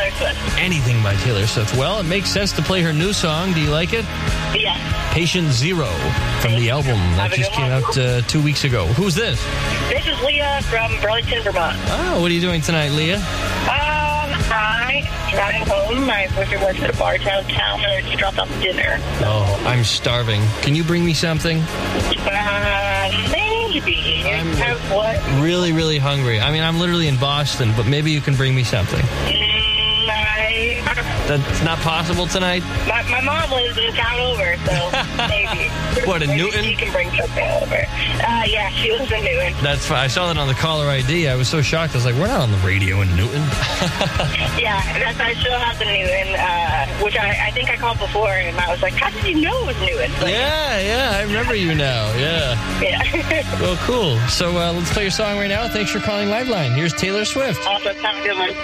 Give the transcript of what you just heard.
Taylor Swift. Anything by Taylor Swift. Well, it makes sense to play her new song. Do you like it? Yes. Patient Zero from the album that just came out 2 weeks ago. Who's this? This is Leah from Burlington, Vermont. Oh, what are you doing tonight, Leah? I'm driving home. My boyfriend works at a bar downtown, and I just dropped off dinner. Oh, I'm starving. Can you bring me something? Maybe. What? Really, really hungry. I mean, I'm literally in Boston, but maybe you can bring me something. That's not possible tonight? My mom lives in town over, so maybe. What, in maybe Newton? she can bring something over. Yeah, she lives in Newton. That's fine. I saw that on the caller ID. I was so shocked. I was like, we're not on the radio in Newton. Yeah, I still have the Newton, which I think I called before, and I was like, how did you know it was Newton? Like, yeah, I remember you now. Yeah. Well, cool. So let's play your song right now. Thanks for calling Liveline. Here's Taylor Swift. Awesome. Have a good one.